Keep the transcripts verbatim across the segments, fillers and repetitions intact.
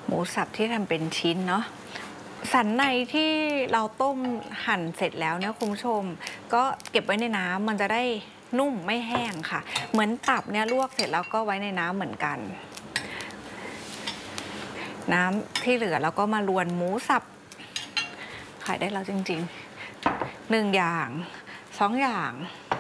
หมูสับที่ทำเป็นชิ้นเนาะสันในที่เราต้มหั่นเสร็จแล้วเนี่ยคุณผู้ชมก็เก็บไว้ในน้ำมันจะได้นุ่มไม่แห้งค่ะเหมือนตับเนี่ยลวกเสร็จแล้วก็ไว้ในน้ำเหมือนกันน้ำที่เหลือเราก็มาลวนหมูสับขายได้แล้วจริงๆหนึ่งอย่างสองอย่าง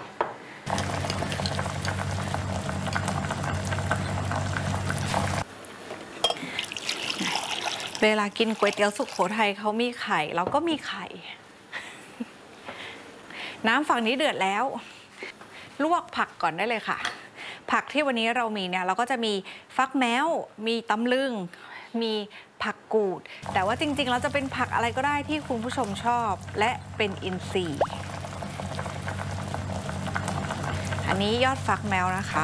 เวลากินก๋วยเตี๋ยวสุโขทัยเขามีไข่เราก็มีไข่น้ำฝั่งนี้เดือดแล้วลวกผักก่อนได้เลยค่ะผักที่วันนี้เรามีเนี่ยเราก็จะมีฟักแม้วมีตำลึงมีผักกูดแต่ว่าจริงๆแล้วจะเป็นผักอะไรก็ได้ที่คุณผู้ชมชอบและเป็นอินทรีย์อันนี้ยอดฟักแม้วนะคะ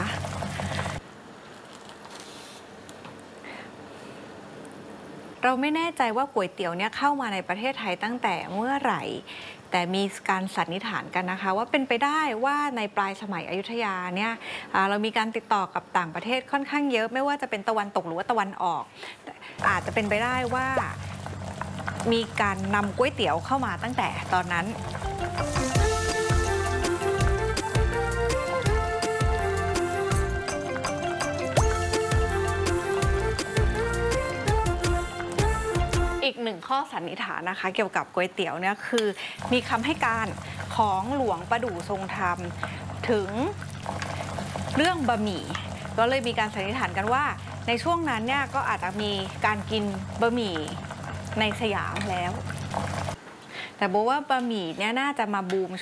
เราไม่แน่ใจว่าก๋วยเตี๋ยวเนี่ยเข้ามาในประเทศไทยตั้งแต่เมื่อไหร่แต่มีการสันนิษฐานกันนะคะว่าเป็นไปได้ว่าในปลายสมัยอยุธยาเนี่ยเรามีการติดต่อกับต่างประเทศค่อนข้างเยอะไม่ว่าจะเป็นตะวันตกหรือว่าตะวันออกอาจจะเป็นไปได้ว่ามีการนำก๋วยเตี๋ยวเข้ามาตั้งแต่ตอนนั้นอีกหนึ่งข้อสันนิษฐานนะคะเกี่ยวกับก๋วยเตี๋ยวเนี่ยคือมีคำให้การของหลวงประดู่ทรงธรรมถึงเรื่องบะหมี่ก็เลยมีการสันนิษฐานกันว่าในช่วงนั้นเนี่ยก็อาจจะมีการกินบะหมี่ในสยามแล้วแต่บอกว่าบะหมี่เนี่ยน่าจะมาบูม